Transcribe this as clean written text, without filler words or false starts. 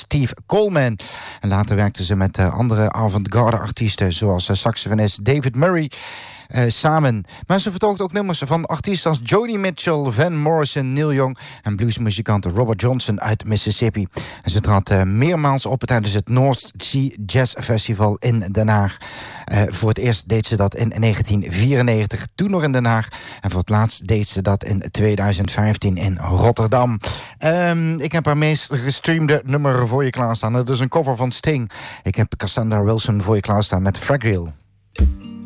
Steve Coleman. En later werkte ze met andere avant-garde artiesten, zoals saxofonist David Murray. Samen. Maar ze vertolkt ook nummers van artiesten als Joni Mitchell, Van Morrison, Neil Young en bluesmuzikant Robert Johnson uit Mississippi. En ze trad meermaals op tijdens het North Sea Jazz Festival in Den Haag. Voor het eerst deed ze dat in 1994, toen nog in Den Haag. En voor het laatst deed ze dat in 2015 in Rotterdam. Ik heb haar meest gestreamde nummer voor je klaarstaan. Het is een cover van Sting. Ik heb Cassandra Wilson voor je klaarstaan met Fragile.